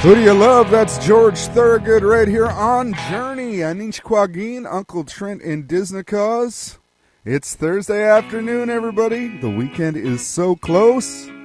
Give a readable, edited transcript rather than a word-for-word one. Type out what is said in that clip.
Who do you love? That's George Thorogood right here on Journey. Anish Quagin, Uncle Trent in Disneycause. It's Thursday afternoon, everybody. The weekend is so close.